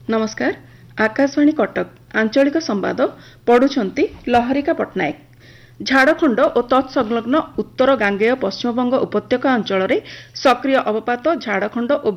नमस्कार आकाशवाणी कटक आंचलिक संवाद पढ़ुछंती लहरिका पट्टनायक। झाड़खंड और तत्संलग्न उत्तर गांगेय पश्चिमबंग उपत्यका अंचल सक्रिय अवपात झाड़खंड और